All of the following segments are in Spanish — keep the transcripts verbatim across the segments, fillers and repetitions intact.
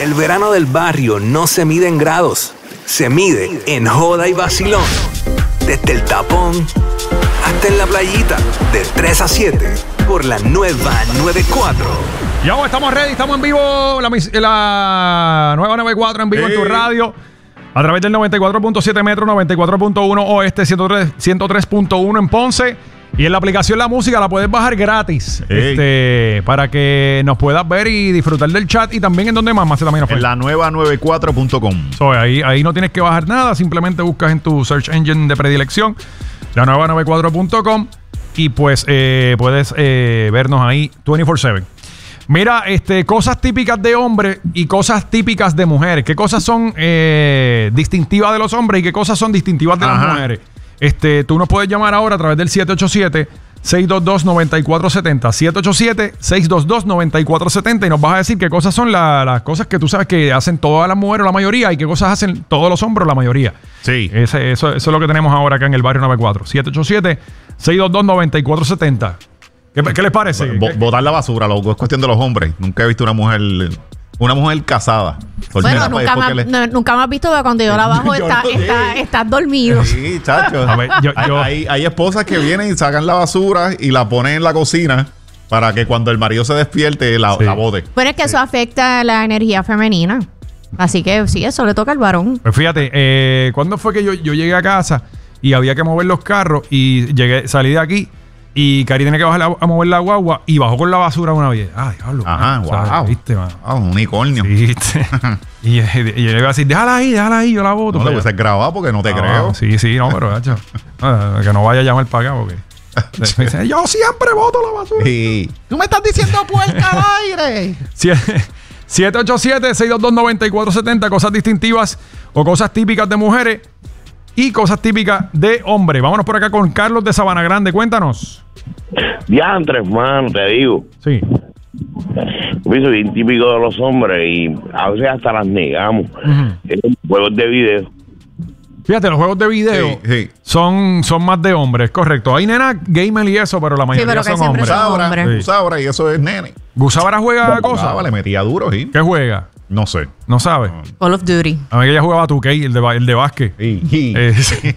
El verano del barrio no se mide en grados, se mide en joda y vacilón. Desde el tapón hasta en la playita, de tres a siete, por la nueva noventa y cuatro. Ya estamos ready, estamos en vivo, la, la nueva noventa y cuatro en vivo sí. En tu radio, a través del noventa y cuatro punto siete Metro, noventa y cuatro punto uno Oeste, ciento tres punto uno en Ponce. Y en la aplicación La Música la puedes bajar gratis, este, para que nos puedas ver y disfrutar del chat. Y también en donde más, más también en la nueva noventa y cuatro punto com. So, ahí, ahí no tienes que bajar nada, simplemente buscas en tu search engine de predilección la nueva noventa y cuatro punto com y pues eh, puedes eh, vernos ahí veinticuatro siete. Mira, este, cosas típicas de hombres y cosas típicas de mujeres. ¿Qué cosas son eh, distintivas de los hombres y qué cosas son distintivas de Ajá. las mujeres? Este, tú nos puedes llamar ahora a través del siete ocho siete, seis dos dos, nueve cuatro siete cero. siete ocho siete, seis dos dos, nueve cuatro siete cero y nos vas a decir qué cosas son la, las cosas que tú sabes que hacen todas las mujeres o la mayoría y qué cosas hacen todos los hombres o la mayoría. Sí. Ese, eso, eso es lo que tenemos ahora acá en el barrio noventa y cuatro. siete ocho siete, seis dos dos, nueve cuatro siete cero. ¿Qué, ¿Qué les parece? Bo- botar la basura, loco, es cuestión de los hombres. Nunca he visto una mujer... Una mujer casada. Bueno, nunca me, le... no, nunca me has visto que cuando yo la bajo está, no, está, sí. estás dormido. Sí, chacho. A ver, yo, yo... Hay, hay esposas que vienen y sacan la basura y la ponen en la cocina para que cuando el marido se despierte la, sí. la bote. Pero es que sí. eso afecta la energía femenina. Así que sí, eso le toca al varón. Pues fíjate, eh, ¿cuándo fue que yo, yo llegué a casa y había que mover los carros y llegué, salí de aquí? Y Cari tiene que bajar a, a mover la guagua y bajó con la basura una vez. Ah, diablo. Ajá, wow. ¿Viste, man? Oh, un unicornio. ¿Viste? y, y, y yo le iba a decir, déjala ahí, déjala ahí, yo la boto. No le voy a hacer grabado porque no te ah, creo. Sí, sí, no, pero hecho, no, que no vaya a llamar para acá porque... me dice, yo siempre boto la basura. Sí. Tú me estás diciendo puerca al aire. siete ocho siete, seis dos dos, nueve cuatro siete cero, cosas distintivas o cosas típicas de mujeres y cosas típicas de hombres. Vámonos por acá con Carlos de Sabana Grande. Cuéntanos. Diantres, hermano, te digo. Sí. Yo soy bien típico de los hombres y a veces hasta las negamos. Uh-huh. En juegos de video. Fíjate, los juegos de video sí, sí. Son, son más de hombres, correcto. Hay nenas gamer y eso, pero la mayoría sí, pero son hombres. Gusabra, sí. Gusabra, y eso es nene. ¿Gusabra juega cosas? Gusabra, le metía duro, sí. ¿Qué juega? No sé. ¿No sabes? No. Call of Duty. A mí que ella jugaba two K, el de, el de básquet. Sí. sí. Eh, sí.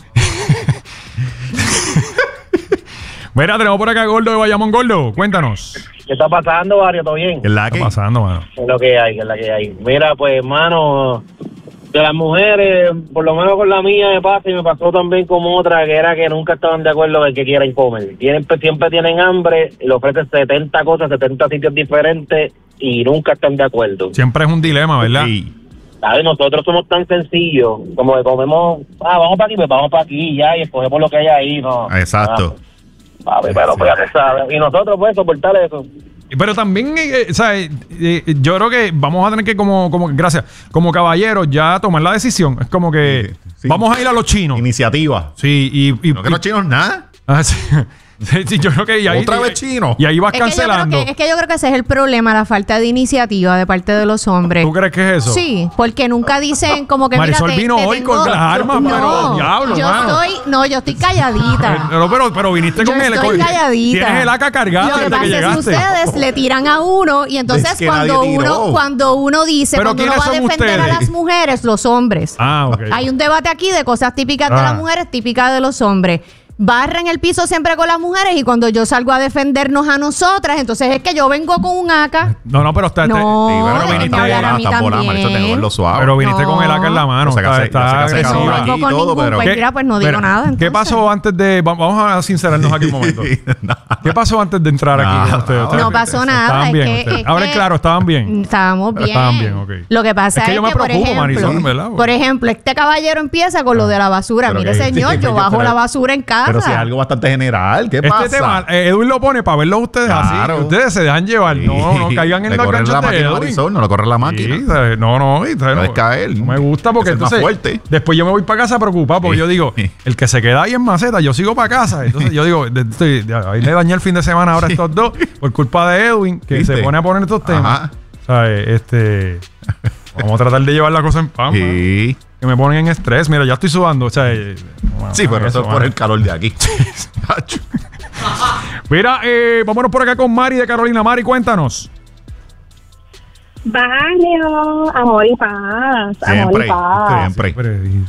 Mira, tenemos por acá Gordo de Bayamón. Gordo, cuéntanos. ¿Qué está pasando, Barrio? ¿Todo bien? ¿Qué está pasando, mano? ¿Qué es lo que hay? ¿Qué es la que hay? Mira, pues, hermano, de las mujeres, por lo menos con la mía me pasa y me pasó también con otra, que era que nunca estaban de acuerdo en qué quieren comer. Tienen, siempre tienen hambre y le ofrecen setenta cosas, setenta sitios diferentes y nunca están de acuerdo. Siempre es un dilema, ¿verdad? Sí. ¿Sabes? Nosotros somos tan sencillos, como que comemos, ah, vamos para aquí, pues vamos para aquí ya y escogemos lo que hay ahí, ¿no? Exacto. Ah, pues, pero pues ya te sabes. Y nosotros pues soportar eso. Pero también, eh, o sea, eh, eh, yo creo que vamos a tener que como, como, gracias, como caballeros ya tomar la decisión. Es como que sí, sí. Vamos a ir a los chinos. Iniciativa. Sí, y... y no que los chinos nada. Ah, sí. Sí, sí, yo creo que y ahí, otra vez chino. Y ahí vas es cancelando. Que que, es que yo creo que ese es el problema, la falta de iniciativa de parte de los hombres. ¿Tú crees que es eso? Sí, porque nunca dicen como que Marisol mira, te, vino te hoy tengo, con las armas, no, pero diablo, yo mano. estoy, no, yo estoy calladita. No, pero, pero viniste yo con el estoy calladita. Tienes el A K cargado Lo que desde pasa que es llegaste. que ustedes le tiran a uno y entonces es que cuando uno cuando uno dice, ¿Pero cuando uno va a defender ustedes? a las mujeres, los hombres. Ah, ok. Hay un debate aquí de cosas típicas ah. de las mujeres, típicas de los hombres. Barran el piso siempre con las mujeres y cuando yo salgo a defendernos a nosotras, entonces es que yo vengo con un A K. No, no, pero está... No, sí, pero viniste, hablar a mí también. Pero viniste no. con el A K en la mano. O sea, que hace, está, está, está no aquí vengo con todo, ningún, pero... pues mira, pues no digo Mira, nada. Entonces. ¿Qué pasó antes de... Vamos a sincerarnos aquí un momento. ¿Qué pasó antes de entrar aquí? Nada, ustedes, ustedes, no pasó ustedes, nada. Estaban Es bien. que, ustedes. es Ahora, que claro, estaban bien. Estábamos bien. Estaban bien, ok. Lo que pasa es que, es yo me que por preocupo, ejemplo, Marisol, ¿verdad? por ejemplo, este caballero empieza con lo de la basura. Pero Mire, que- señor, yo bajo la basura en casa. Pero si es algo bastante general, ¿qué Este pasa? tema, eh, Edwin lo pone para verlo ustedes Claro. así. Ustedes se dejan llevar. Sí. No, no caigan en Le la corren cancha la de máquina, Edwin. Marisol, no le corren la máquina. Sí, ¿sabes? no, no, y, ¿sabes? No no, es caer. no me gusta porque Es el más entonces fuerte. después yo me voy para casa preocupado porque Sí. yo digo, el que se queda ahí en maceta, yo sigo para casa. Entonces yo digo, de- estoy- de- ahí le dañé el fin de semana ahora a estos dos por culpa de Edwin, que ¿Viste? se pone a poner estos temas. Ajá. ¿Sabes? Este, vamos a tratar de llevar la cosa en paz. mano. Sí. Que me ponen en estrés. Mira, ya estoy sudando. O sea, eh, no, Sí, no, pero eso es por mano. el calor de aquí. Tacho. Mira, eh, vámonos por acá con Mari de Carolina. Mari, cuéntanos. Barrio, amor y paz. Amor y Siempre, paz. siempre. Siempre.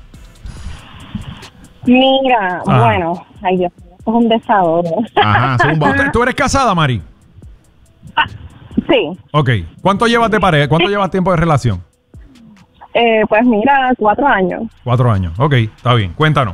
Mira, Ah. bueno, ay Dios mío, esto es un desahogo. Ajá, zumba. ¿Tú, tú eres casada, Mari? Sí, Ok. ¿Cuánto llevas de pareja? ¿Cuánto llevas tiempo de relación? eh, pues mira, cuatro años. Cuatro años. Ok, está bien. Cuéntanos.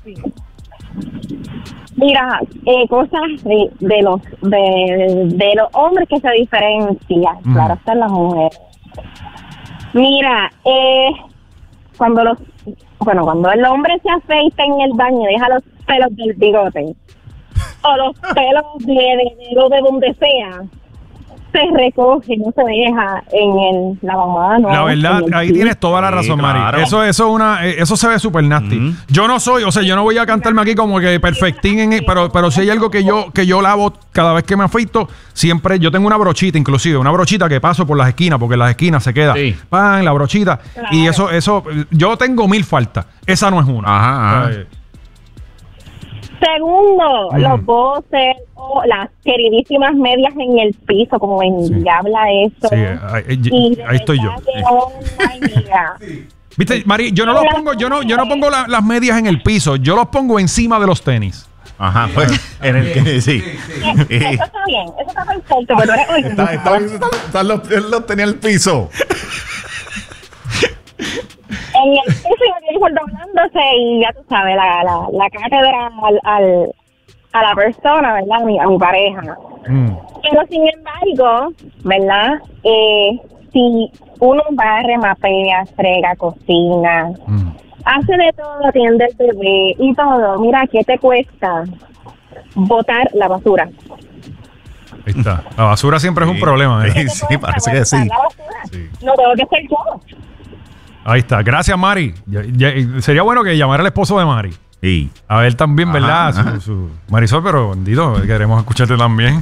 Mira, eh, cosas de, de los de, de los hombres que se diferencian, Mm. claro, están las mujeres. Mira, eh, cuando los, bueno, cuando el hombre se afeita en el baño, deja los pelos del bigote o los pelos de de, de, de donde sea, se recoge, no se deja en el lavamanos. La verdad, en el ahí piso. tienes toda la Sí, razón, claro. Mari. Eso, eso, una, eh, eso se ve súper nasty. Ujú. Yo no soy, o sea, yo no voy a cantarme aquí como que perfectín, en, pero, pero si hay algo que yo, que yo lavo cada vez que me afeito, siempre, yo tengo una brochita, inclusive, una brochita que paso por las esquinas, porque en las esquinas se queda, Sí. pan, la brochita, y eso, eso, yo tengo mil faltas. Esa no es una. Ajá, ajá. Eh, Segundo, Mm. los voces o las queridísimas medias en el piso, como en Sí. habla eso. Sí, ahí, ahí- Y de ahí estoy yo. verdad que, oh my mira. Viste, Mari, yo no los pongo, yo no, yo no pongo la- las medias en el piso, yo los pongo encima de los tenis. Ajá, pues, en el que sí. Eso está bien, eso está perfecto, pero eres, oye, Está, está, está, está los- él los tenía en el piso. en el piso y el doblándose y ya tú sabes, la, la, la cátedra al, al, a la persona, ¿verdad? A mi, a mi pareja. Mm. Pero sin embargo, ¿verdad? Eh, si uno barre, mapea, frega, cocina, Mm. hace de todo, atiende el bebé y todo, mira, ¿qué te cuesta botar la basura? Ahí está. La basura siempre es un Sí. problema. ¿eh? Sí, ¿Qué te sí, cuesta parece que botar sí. la basura? Sí. No tengo que ser yo. Ahí está. Gracias, Mari. Ya- ya- sería bueno que llamara al esposo de Mari. Sí. A ver también, Ajá, ¿verdad? Su- ajá. su- Marisol, pero bendito, queremos escucharte también.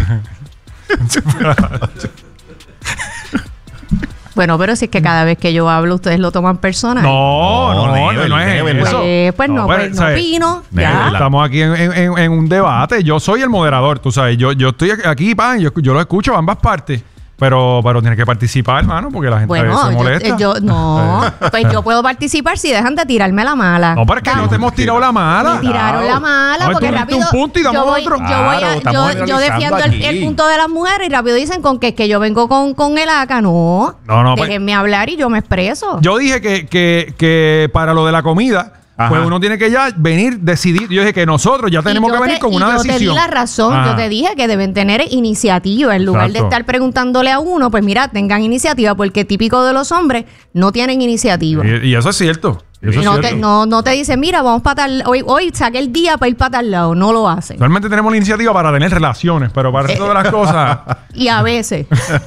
Bueno, pero si es que cada vez que yo hablo, ustedes lo toman personal. No, no, No, no, never, no es never. eso. Pues, pues no, pero, pues no ¿sabes? opino. Never. Ya. Estamos aquí en, en- en un debate. Yo soy el moderador, tú sabes. Yo, yo estoy aquí, pan, yo, yo lo escucho a ambas partes. Pero, pero tienes que participar, hermano, porque la gente a veces Bueno, se yo, molesta. yo- no, pues yo puedo participar si dejan de tirarme la mala. No, pero es que no te hemos tirado la mala. Me tiraron la mala No, porque tú diste rápido un punto y damos yo voy, otro. yo, voy a- Claro, estamos yo- yo generalizando defiendo el, aquí. el punto de las mujeres y rápido dicen con que es que yo vengo con, con el A C A. No, No, no, pues- déjenme hablar y yo me expreso. Yo dije que, que, que para lo de la comida, Ajá. pues uno tiene que ya venir, decidir. Yo dije que nosotros ya Y tenemos yo que venir te- con y una yo decisión. te di la razón, Ajá. yo te dije que deben tener iniciativa en lugar Exacto. de estar preguntándole a uno, pues mira, tengan iniciativa porque típico de los hombres no tienen iniciativa. Y, y eso es cierto. Eso es No cierto. te, no, no te dicen, mira, vamos para tal, hoy, hoy saqué el día para ir para tal lado, no lo hacen. Realmente tenemos la iniciativa para tener relaciones, pero para el resto de las cosas. Y a veces.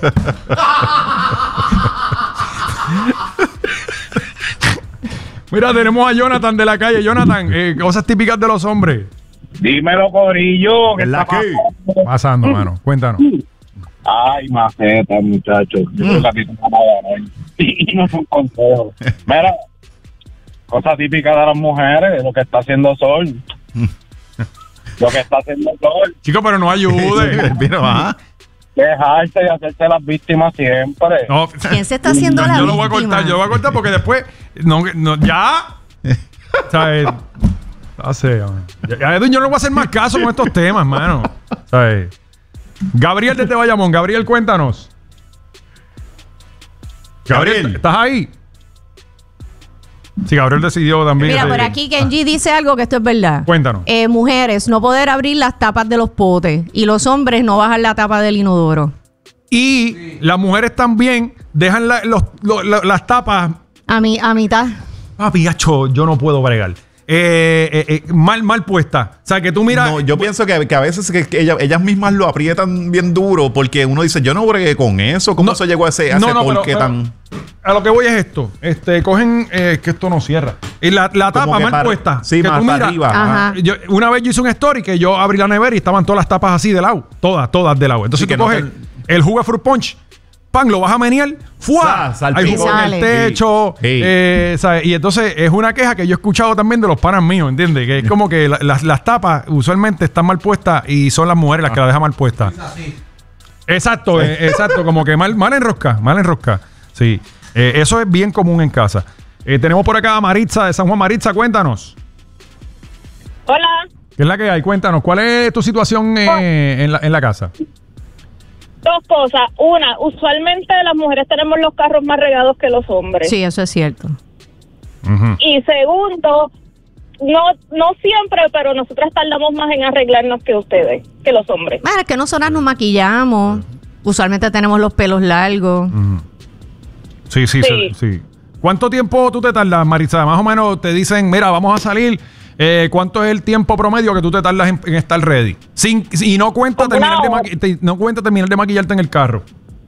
Mira, tenemos a Jonathan de la calle. Jonathan, eh, cosas típicas de los hombres. Dímelo, Corillo. ¿qué ¿Verdad está que? pasando? Pasando, mano. Cuéntanos. Ay, maceta, muchachos. Yo creo que a ti te van a ganar. Y no son consejos. Mira, cosa típica de las mujeres, lo que está haciendo Sol. Lo que está haciendo Sol. Chicos, pero no ayude. Mira, ajá. Dejarse y hacerse las víctimas siempre. No, ¿Quién se está haciendo yo, la yo lo voy a víctima? cortar, yo lo voy a cortar porque después. No, no, ya. ¿Sabes? No sé, man. Ya, ya, Edwin, yo no voy a hacer más caso con estos temas, mano. ¿Sabes? Gabriel desde Bayamón. Gabriel, cuéntanos. Gabriel, Gabriel. ¿estás ahí? Sí, Gabriel decidió también. Mira, eh, por aquí Kenji dice algo que esto es verdad. Cuéntanos. Eh, mujeres, no poder abrir las tapas de los potes. Y los hombres no bajar la tapa del inodoro. Y las mujeres también dejan la- los- lo- lo- las tapas. A, mi, a mitad. Papi, acho, yo no puedo bregar. Eh, eh, eh, mal, mal puesta. O sea, que tú miras. No, yo pienso que, que a veces que, que ellas, ellas mismas lo aprietan bien duro porque uno dice, yo no bregué con eso. ¿Cómo No, se llegó a ese, a no, ese no, pero- porqué pero- tan...? A lo que voy es esto. Este, cogen, eh, que esto no cierra. Y la, la Como tapa que mal para- puesta. sí, que más tú para miras- arriba. Ajá. Yo- una vez yo hice un story que yo abrí la nevera y estaban todas las tapas así de lado. Todas, todas de lado. Entonces Sí, tú que no coges te- el jugo de fruit punch, pan, lo vas a menear, ¡fua! Sa- Hay salpico. jugo en el Sale. techo. Sí. Sí. eh, ¿sabes? Y entonces es una queja que yo he escuchado también de los panas míos, ¿entiendes? Que es como que la- las, las tapas usualmente están mal puestas y son las mujeres las que las dejan mal puestas. Exacto, eh, exacto, como que mal, mal enrosca, mal enrosca. Sí, eh, eso es bien común en casa. Eh, tenemos por acá a Maritza de San Juan. Maritza, cuéntanos. Hola. ¿Qué es la que hay? Cuéntanos, ¿cuál es tu situación eh, en, la, en la casa? Dos cosas. Una, usualmente las mujeres tenemos los carros más regados que los hombres. Sí, eso es cierto. Uh-huh. Y segundo, no no siempre, pero nosotras tardamos más en arreglarnos que ustedes, que los hombres. Bueno, es que nosotras nos maquillamos. Usualmente tenemos los pelos largos. Uh-huh. Sí, sí, sí, Sí. sí. ¿Cuánto tiempo tú te tardas, Maritza? Más o menos te dicen, mira, vamos a salir. Eh, ¿Cuánto es el tiempo promedio que tú te tardas en, en estar ready? Sin, y no cuenta, Como terminar de una maqui- te- no cuenta terminar de maquillarte en el carro.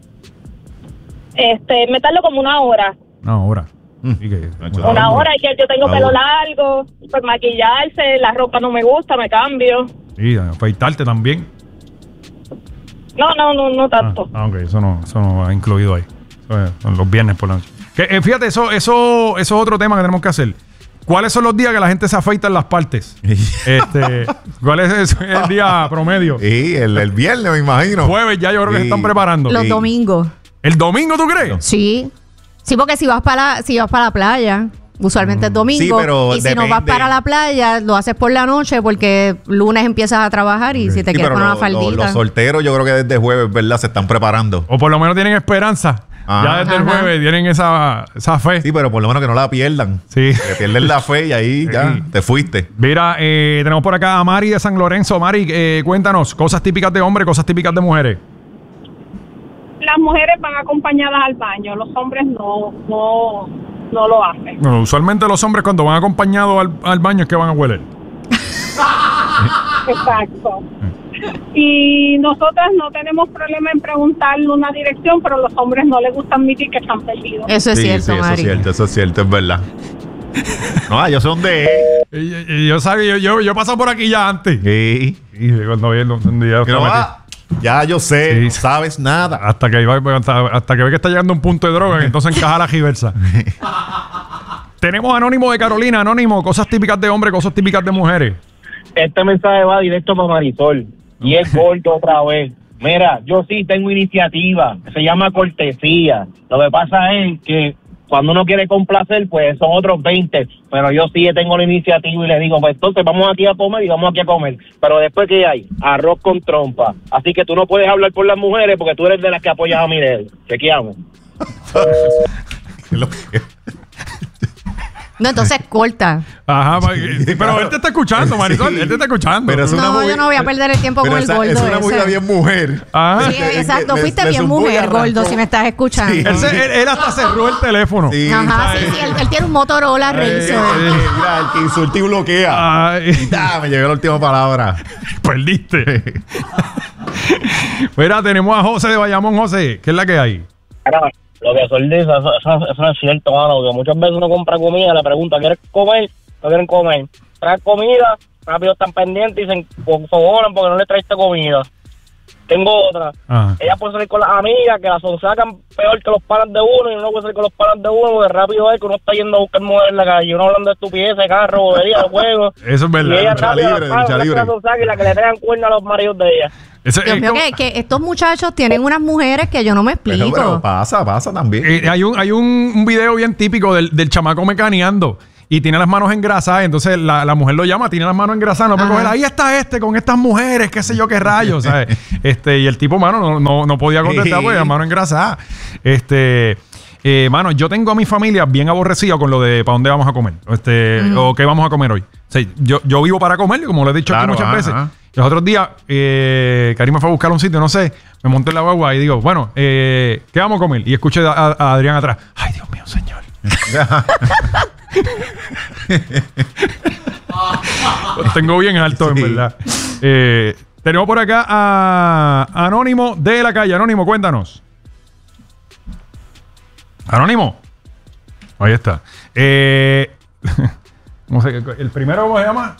Este, me tardo como una hora. Una hora. Sí, que- Nacho, Una hora y que yo tengo Ah, pelo bueno. largo, pues maquillarse, la ropa no me gusta, me cambio. Sí, afeitarte también. No, no, no, no Ah, tanto. ah, ok, eso no, eso no va incluido ahí. Eso es- son los viernes por la noche. Que, eh, fíjate, eso, eso, eso es otro tema que tenemos que hacer. ¿Cuáles son los días que la gente se afeita en las partes? este, ¿Cuál es ese- el día promedio? Sí, el, el viernes me imagino. Jueves ya yo creo que se Sí. están preparando. Los Sí. domingos. ¿El domingo tú crees? Sí. Sí, porque si vas para la, si vas para la playa, usualmente es domingo. Sí, pero y si no vas depende. para la playa, lo haces por la noche porque lunes empiezas a trabajar y si te Sí, quieres pero poner una lo- lo- faldita. los solteros yo creo que desde jueves, ¿verdad? Se están preparando. O por lo menos tienen esperanza. Ah. Ya desde el Ajá. jueves tienen esa, esa fe. Sí, pero por lo menos que no la pierdan. Sí. Que pierden la fe y ahí ya Sí. te fuiste. Mira, eh, tenemos por acá a Mari de San Lorenzo. Mari, eh, cuéntanos, cosas típicas de hombres, cosas típicas de mujeres. Las mujeres van acompañadas al baño, los hombres no, no, no lo hacen. Bueno, usualmente los hombres cuando van acompañados al, al baño es que van a hueler. Exacto. Y nosotras no tenemos problema en preguntarle una dirección, pero los hombres no les gusta admitir que están perdidos. Eso es sí, cierto, sí, eso Mari. es cierto, eso es cierto, es verdad. No, ellos son de... Y, y- y yo, sabía, yo, yo, yo he pasado por aquí ya antes. Sí. Y cuando vi el- un día Que no estaba va, ya yo sé, Sí. no sabes nada. hasta que, iba- hasta, hasta que ve que está llegando a un punto de droga, entonces encaja la giversa. Tenemos Anónimo de Carolina. Anónimo, cosas típicas de hombres, cosas típicas de mujeres. Este mensaje va directo para Marisol. Y es corto otra vez. Mira, yo sí tengo iniciativa. Se llama cortesía. Lo que pasa es que cuando uno quiere complacer, pues son otros veinte. Pero yo sí tengo la iniciativa y le digo, pues entonces vamos aquí a comer y vamos aquí a comer. Pero después, ¿qué hay? Arroz con trompa. Así que tú no puedes hablar por las mujeres porque tú eres de las que apoyas a mi dedo. Chequeamos. Lo que- No, entonces corta. Ajá, pa- pero él te está escuchando, Marisol. Sí. Él te está escuchando. Pero es una No, movida- yo no voy a perder el tiempo pero con el esa- gordo Es una ese. movida bien mujer. Ajá. Sí, exacto. Le- Fuiste le bien zumbó y mujer, arrancó. gordo, si me estás escuchando. Sí. Él, se- él- él hasta cerró el teléfono. Sí. Ajá, sí, sí. Él, él tiene un Motorola Eh, Razr. eh, Mira, el que insulta y bloquea. Ay, Y ta, me llegó la última palabra. perdiste. Mira, tenemos a José de Bayamón. José, ¿qué es la que hay? Ahora, lo que Sol dice, eso, eso, eso es cierto, mano, porque muchas veces uno compra comida, le pregunta, ¿quieres comer? No quieren comer. Traes comida, rápido están pendientes y se enfogonan porque no le traiste comida. Tengo otra. Ajá. Ella puede salir con las amigas que las sacan peor que los panas de uno y uno puede salir con los panas de uno porque rápido es que uno está yendo a buscar mujeres en la calle. Uno hablando de estupideces, carro, bobería, de juego. Eso es verdad. Y ella lucha rápido libre, las lucha panas, libre. la que la sonsaca y la que le traigan cuerno a los maridos de ella. Ese- Dios es mío, como- que, que estos muchachos tienen unas mujeres que yo no me Pero, explico. pero pasa, pasa también. Eh, hay un, hay un, un video bien típico del, del chamaco mecaneando y tiene las manos engrasadas. Entonces la, la mujer lo llama, tiene las manos engrasadas. No puede Ajá. coger, ahí está este con estas mujeres, qué sé yo qué rayos. ¿sabes? este, y el tipo, mano, no, no, no podía contestar porque las manos engrasadas. Este, eh, mano, yo tengo a mi familia bien aborrecida con lo de para dónde vamos a comer. Este, o qué vamos a comer hoy. O sea, yo, yo vivo para comer, como lo he dicho Claro, aquí muchas ajá, veces. ajá. Los otros días, eh, Karim me fue a buscar un sitio, no sé, me monté en la guagua y digo, bueno, eh, ¿qué vamos a comer? Y escuché a, a- a Adrián atrás. Ay, Dios mío, señor. Los tengo bien alto, en Sí. verdad. Eh, tenemos por acá a Anónimo de la calle. Anónimo, cuéntanos. Anónimo. Ahí está. Eh, ¿cómo se- el primero, ¿cómo se llama?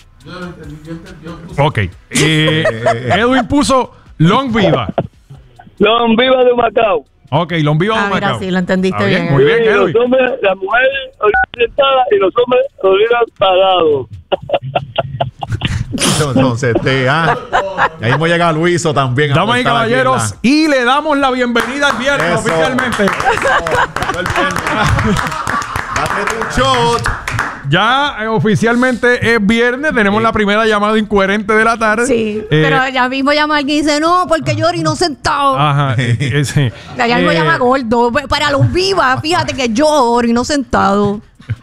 Ok. Eh, Edwin puso Long Viva. Long viva de Macao. Ok, Long Viva Ah, de mira, Macao. sí, lo entendiste Ah, bien. Muy bien, Sí, Edwin. los hombres, las mujeres orientadas y los hombres orientadas pagados. Entonces, este, ah, y ahí mismo llega Luiso también. a Damas y aportar aquí, caballeros, ¿verdad? y le damos la bienvenida al viernes Eso. oficialmente. Date tu shot. Ya eh, oficialmente es viernes, tenemos Sí. la primera llamada incoherente de la tarde. Sí, Eh, pero ya mismo llama alguien y dice, no, porque yo orino sentado. Ajá, eh, eh, sí. Ya mismo Eh, llama gordo. Para los vivas, fíjate que yo orino sentado.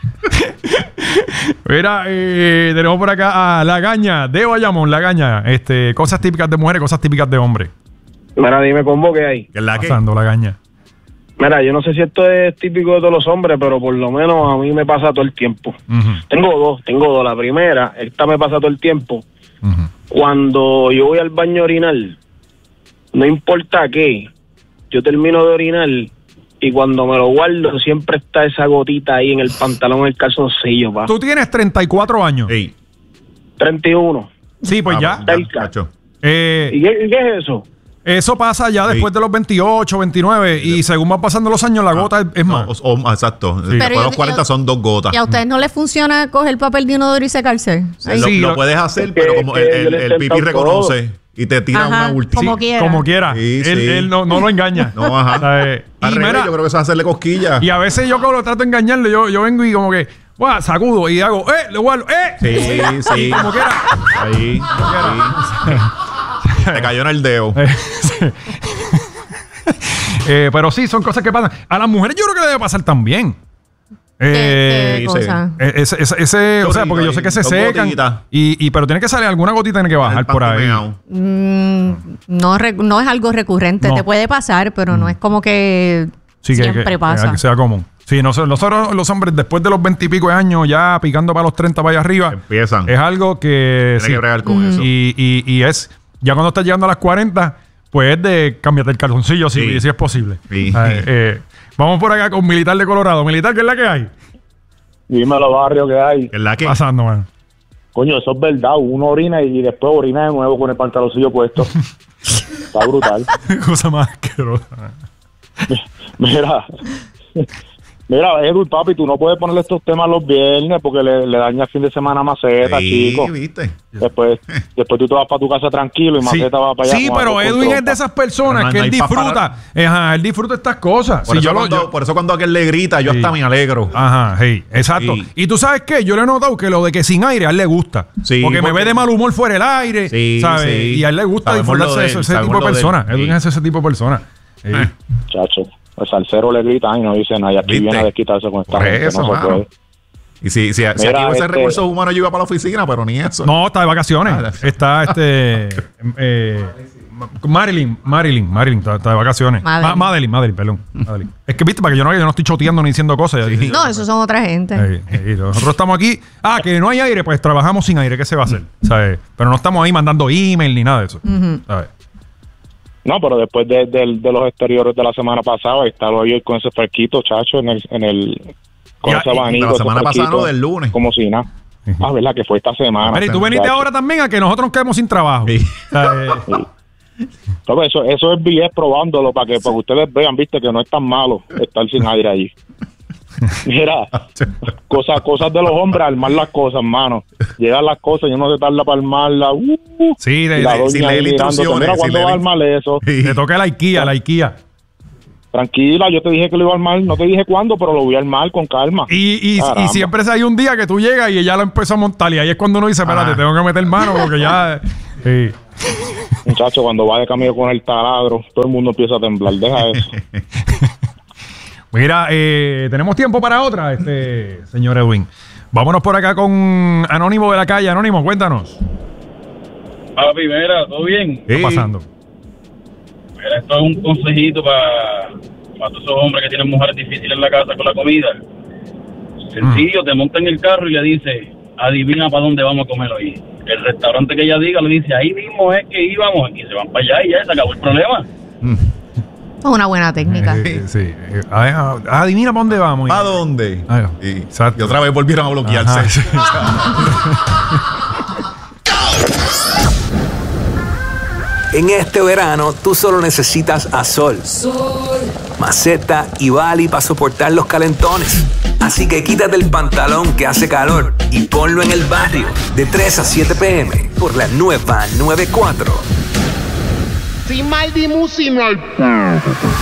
Mira, eh, tenemos por acá a La Gaña, de Bayamón, La Gaña. Este, cosas típicas de mujeres, cosas típicas de hombres. Mira, dime combo que hay. ¿Qué es la que? Pasando La Gaña. Mira, yo no sé si esto es típico de todos los hombres, pero por lo menos a mí me pasa todo el tiempo. Ujú, Tengo dos, tengo dos. La primera, esta me pasa todo el tiempo. ujú. Cuando yo voy al baño a orinar, no importa qué, yo termino de orinar y cuando me lo guardo siempre está esa gotita ahí en el pantalón, en el calzoncillo, pa. Tú tienes treinta y cuatro años. Ey. treinta y uno. Sí, pues Ah, ya. ya, Cerca. cacho. Eh, ¿Y qué, y qué es eso? eso pasa ya Sí. después de los veintiocho, veintinueve. Y según van pasando los años, la gota es, es No, más. o- o- exacto. Sí. Después Pero de yo- los cuarenta yo- son dos gotas. ¿Y a ustedes no les funciona coger papel de inodoro y secarse? Ahí. Lo, Sí, lo lo- puedes hacer, Es que- pero como el, es que yo el, le he el pipí intentado reconoce y te tira Ajá, una última. como Sí, quiera. como quiera. Sí, él sí. él no, no lo engaña. No, ajá. O sea, eh, Al y, revés, mira, yo creo que eso es hacerle cosquillas. y a veces yo como lo trato de engañarle, yo, yo vengo y como que, ¡guau! Sacudo y hago, ¡eh! Le guardo, ¡eh! Sí, sí. Y como quiera. Ahí. ahí. Te cayó en el dedo. Eh, sí. Eh, pero sí, son cosas que pasan. A las mujeres yo creo que le debe pasar también. Eh, ¿Qué- qué sí, cosa? eh, ese, ese, ese- o sea, porque yo sé que se Dos secan gotitas. y, y pero tiene que salir alguna gotita, tiene que bajar El por ahí. pantimeao. Mm, no, re- no es algo recurrente. No. Te puede pasar, pero no es como que Sí, que, siempre que- pasa. que sea común. Sí, nosotros, nosotros los hombres después de los veinte y pico de años ya picando para los treinta para allá arriba Empiezan. es algo que Tienes sí. que bregar con eso. y, y, y es ya cuando estás llegando a las cuarenta pues es de cambiarte el calzoncillo si, Sí. si es posible. Sí. Eh, eh, vamos por acá con Militar de Colorado. Militar, ¿qué es la que hay? Dime los barrios que hay. ¿Qué es la que? Pasando, man. Coño, eso es verdad. Uno orina y después orina de nuevo con el pantaloncillo puesto. Está brutal. Cosa más asquerosa. Mira, mira, Edu, papi, tú no puedes ponerle estos temas los viernes porque le, le daña el fin de semana a Maceta, Sí, chico. ¿viste? Después, después tú te vas para tu casa tranquilo y Sí, Maceta va para allá. sí con pero arroz con Edwin es trompa. de esas personas No, no que él hay pa' disfruta. Ajá, él disfruta estas cosas. Por, Si eso yo lo- cuando, yo- por eso cuando aquel le grita, yo Sí. hasta me alegro. Ajá, sí, exacto. Sí. Y tú sabes qué, yo le he notado que lo de que sin aire a él le gusta. Sí, porque, me porque- ve de mal humor fuera del aire, Sí, ¿sabes? sí. Y a él le gusta Sabemos disfrutarse lo de de ese, él, ese sabemos tipo de lo de él. personas. Edwin Sí. es ese tipo de personas. Sí. Chacho, el salsero le grita y no dice nada. Y aquí ¿Viste? viene a desquitarse con esta Por gente. eso, no se mano. puede. Y si, si, si aquí Mira, hubiese este- recursos humanos, yo iba para la oficina, pero ni eso. No, está de vacaciones. Ah, está este. eh, Marilyn, Marilyn, Marilyn, está, está de vacaciones. Madeline. Ma- Madeline, Madeline, perdón. Madeline. Es que viste, para que yo no, yo no estoy choteando ni diciendo cosas. Sí. No, esos son otra gente. Eh, eh, nosotros estamos aquí. Ah, que no hay aire, pues trabajamos sin aire. ¿Qué se va a hacer? ¿Sabes? Pero no estamos ahí mandando email ni nada de eso. ¿Sabes? No, pero después de, de- de los exteriores de la semana pasada, estaba hoy con ese fresquito, chacho, en el, en el con Ya, ese y- abanico. de la ese semana pasada, fresquito, no, del lunes. Como si nada. Ah, ¿verdad? Que fue esta semana. Mira, y tú veniste Chacho. ahora también a que nosotros nos quedemos sin trabajo. Sí. ¿Sabes? Pero eso, eso es B S probándolo para que, para que ustedes vean, viste, que no es tan malo estar sin aire allí. Mira, cosas, cosas de los hombres, armar las cosas, mano. Llegan las cosas y uno se tarda para armarlas. Uh, Sí, y de, la de- doña sin ahí leer mirándote, instrucciones, mira, sin ¿cuándo leer- va a armar eso? Sí. le toca la IKEA, la IKEA. Tranquila, yo te dije que lo iba a armar, no te dije cuándo, pero lo voy a armar con calma. Y, y, y Caramba. siempre hay un día que tú llegas y ella lo empezó a montar y ahí es cuando uno dice, espérate, Ah. tengo que meter mano porque ya... Sí. Muchacho, cuando va de camino con el taladro, todo el mundo empieza a temblar, deja eso. Mira, eh, tenemos tiempo para otra, este señor Edwin. Vámonos por acá con Anónimo de la calle. Anónimo, cuéntanos. Papi, mira, ¿todo bien? ¿Qué está Sí. pasando? Mira, esto es un consejito para todos esos hombres que tienen mujeres difíciles en la casa con la comida. Sencillo, te monta en el carro y le dice, adivina para dónde vamos a comer hoy. El restaurante que ella diga le dice, ahí mismo es que íbamos, y se van para allá y ya se acabó el problema. Es una buena técnica. Eh, sí. Eh, ah, ah, adivina para dónde vamos. ¿A dónde? Ah, y, exacto. y otra vez volvieron a bloquearse. Ajá, sí. En este verano, tú solo necesitas a Sol, Maceta y Bali para soportar los calentones. Así que quítate el pantalón que hace calor y ponlo en el barrio. De tres a siete p m por la nueva noventa y cuatro. Sin mal di musimal.